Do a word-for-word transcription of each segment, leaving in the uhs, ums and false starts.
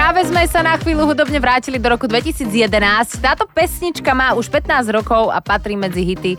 Práve sme sa na chvíľu hudobne vrátili do roku dvetisíc jedenásť. Táto pesnička má už pätnásť rokov a patrí medzi hity,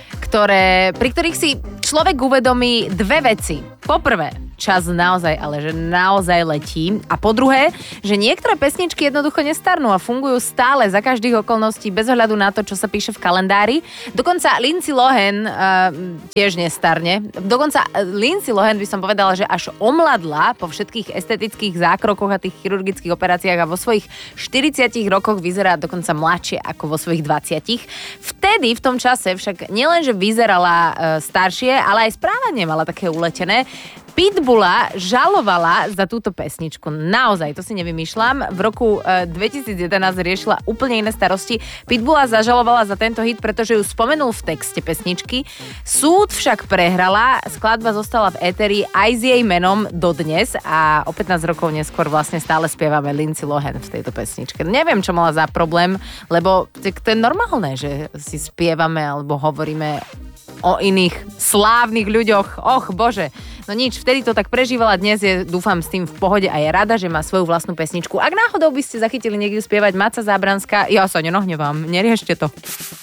ktoré, pri ktorých si človek uvedomí dve veci. Poprvé, čas naozaj, ale že naozaj letí. A po druhé, že niektoré pesničky jednoducho nestarnú a fungujú stále za každých okolností bez ohľadu na to, čo sa píše v kalendári. Dokonca Lindsay Lohan uh, tiež nestarne. Dokonca Lindsay Lohan by som povedala, že až omladla po všetkých estetických zákrokoch a tých chirurgických operáciách a vo svojich štyridsiatich rokoch vyzerá dokonca mladšie ako vo svojich dvadsiatich. Vtedy, v tom čase však nielenže vyzerala uh, staršie, ale aj správanie mala také uletené. Pitbulla žalovala za túto pesničku. Naozaj, to si nevymýšľam. V roku e, dvetisíc jedenásť riešila úplne iné starosti. Pitbulla zažalovala za tento hit, pretože ju spomenul v texte pesničky. Súd však prehrala, skladba zostala v éteri aj s jej menom dodnes a o pätnásť rokov neskôr vlastne stále spievame Lindsay Lohan v tejto pesničke. Neviem, čo mala za problém, lebo to je normálne, že si spievame alebo hovoríme o iných slávnych ľuďoch. Och, bože. No nič, vtedy to tak prežívala, dnes je, dúfam, s tým v pohode a je rada, že má svoju vlastnú pesničku. Ak náhodou by ste zachytili niekde spievať Maca Zábranská, ja sa nenohnevám, neriešte to.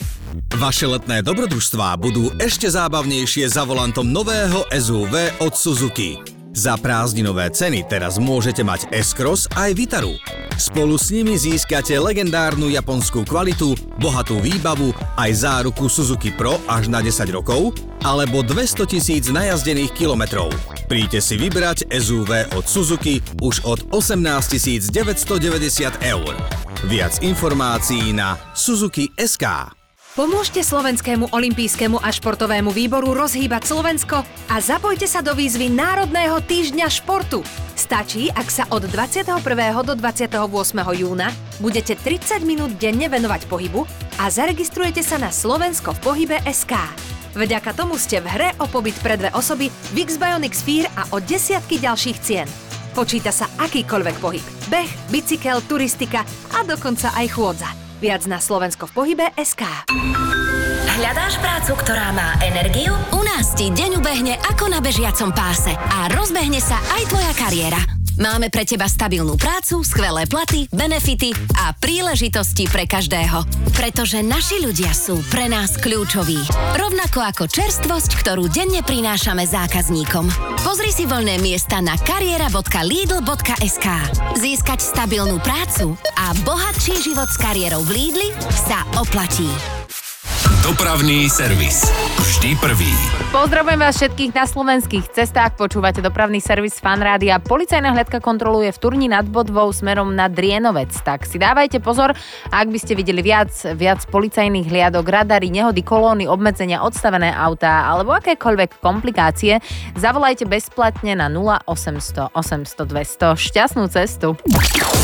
Vaše letné dobrodružstvá budú ešte zábavnejšie za volantom nového es ú vé od Suzuki. Za prázdninové ceny teraz môžete mať S-Cross aj Vitaru. Spolu s nimi získate legendárnu japonskú kvalitu, bohatú výbavu, aj záruku Suzuki Pro až na desať rokov, alebo dvestotisíc najazdených kilometrov. Príďte si vybrať es ú vé od Suzuki už od osemnásťtisíc deväťstodeväťdesiat eur. Viac informácií na suzuki bodka es ká. Pomôžte Slovenskému olympijskému a športovému výboru rozhýbať Slovensko a zapojte sa do výzvy Národného týždňa športu. Stačí, ak sa od dvadsiateho prvého do dvadsiateho ôsmeho júna budete tridsať minút denne venovať pohybu a zaregistrujete sa na Slovensko v pohybe bodka es ká. Vďaka tomu ste v hre o pobyt pre dve osoby v X-Bionic Sphere a o desiatky ďalších cien. Počíta sa akýkoľvek pohyb. Beh, bicykel, turistika a dokonca aj chôdza. Viac na Slovensko v pohybe bodka es ká. Hľadáš prácu, ktorá má energiu? U nás ti deň ubehne ako na bežiacom páse a rozbehne sa aj tvoja kariéra. Máme pre teba stabilnú prácu, skvelé platy, benefity a príležitosti pre každého. Pretože naši ľudia sú pre nás kľúčoví. Rovnako ako čerstvosť, ktorú denne prinášame zákazníkom. Pozri si voľné miesta na kariéra bodka lidl bodka es ká. Získať stabilnú prácu a bohatší život s kariérou v Lidli sa oplatí. Dopravný servis. Vždy prvý. Pozdravujem vás všetkých na slovenských cestách. Počúvate dopravný servis Fan Rádia. Policajná hliadka kontroluje v Turni nad Bodvou smerom na Drienovec. Tak si dávajte pozor, ak by ste videli viac, viac policajných hliadok, radary, nehody, kolóny, obmedzenia, odstavené autá alebo akékoľvek komplikácie, zavolajte bezplatne na nula osemsto osemsto dvesto. Šťastnú cestu.